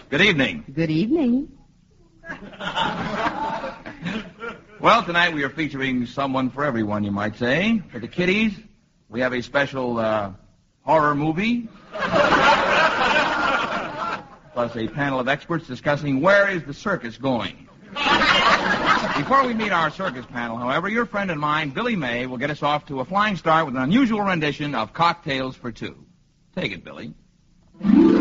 Good evening. Good evening. Well, tonight we are featuring someone for everyone, you might say. For the kiddies, we have a special horror movie. Plus a panel of experts discussing where is the circus going. Before we meet our circus panel, however, your friend and mine, Billy May, will get us off to a flying start with an unusual rendition of Cocktails for Two. Take it, Billy.